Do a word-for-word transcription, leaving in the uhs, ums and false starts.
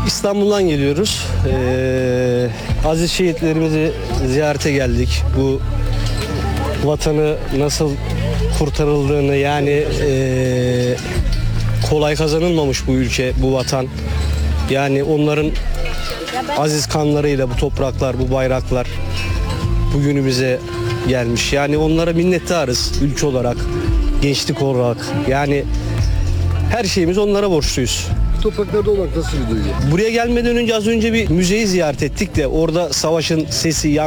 İstanbul'dan geliyoruz. Ee, aziz şehitlerimizi ziyarete geldik. Bu vatanı nasıl kurtarıldığını, yani ee, kolay kazanılmamış bu ülke, bu vatan. Yani onların aziz kanlarıyla bu topraklar, bu bayraklar bugünümüze gelmiş. Yani onlara minnettarız ülke olarak, gençlik olarak. Yani her şeyimiz onlara borçluyuz. Topraklarda olmak nasıl bir duygu? Buraya gelmeden önce az önce bir müzeyi ziyaret ettik de orada savaşın sesi,